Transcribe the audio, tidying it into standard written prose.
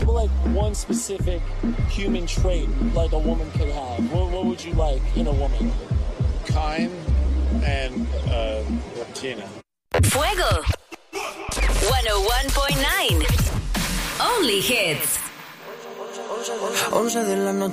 like one specific human trait like a woman could have? What would you like in a woman? Kind and Latina. Fuego 101.9 Only hits. 11 de la noche